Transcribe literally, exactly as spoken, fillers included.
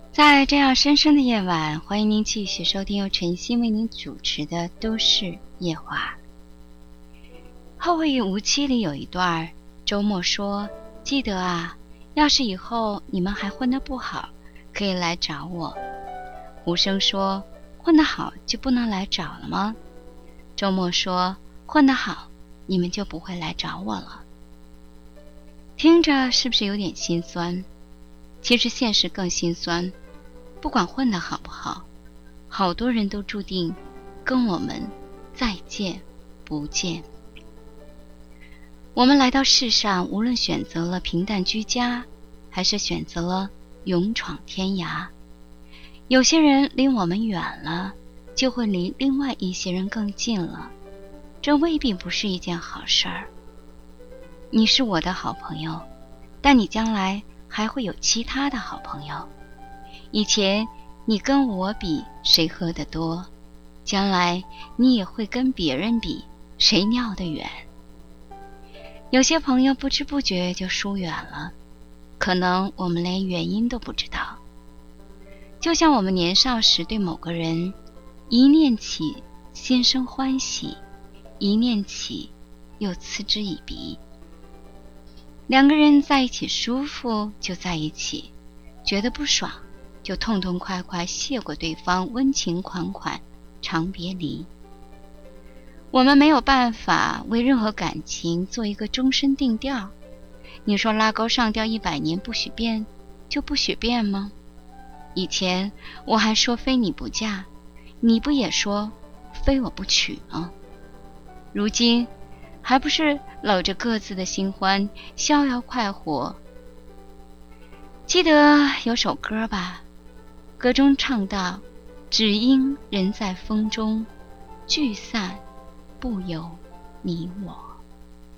在这样深深的夜晚，欢迎您继续收听由晨曦为您主持的都市夜话。后会无期里有一段，周末说，记得啊，要是以后你们还混得不好，可以来找我。无声说，混得好就不能来找了吗？周末说，混得好，你们就不会来找我了。听着是不是有点心酸？其实现实更心酸，不管混得好不好，好多人都注定跟我们再见不见。我们来到世上，无论选择了平淡居家，还是选择了勇闯天涯，有些人离我们远了，就会离另外一些人更近了，这未必不是一件好事儿。你是我的好朋友，但你将来还会有其他的好朋友。以前你跟我比谁喝得多，将来你也会跟别人比谁尿得远。有些朋友不知不觉就疏远了，可能我们连原因都不知道。就像我们年少时对某个人，一念起心生欢喜，一念起又嗤之以鼻。两个人在一起舒服就在一起，觉得不爽就痛痛快快谢过对方，温情款款，长别离。我们没有办法为任何感情做一个终身定调。你说拉钩上吊一百年不许变，就不许变吗？以前我还说非你不嫁，你不也说非我不娶吗？如今还不是搂着各自的新欢，逍遥快活。记得有首歌吧，歌中唱道，只因人在风中，聚散不由你我。